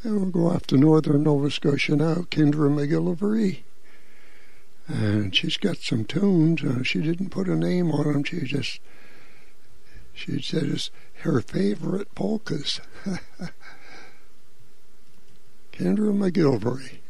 And we'll go off to northern Nova Scotia now, Kendra McGillivray. And she's got some tunes. She didn't put a name on them. She said it's her favorite polkas. Kendra McGillivray.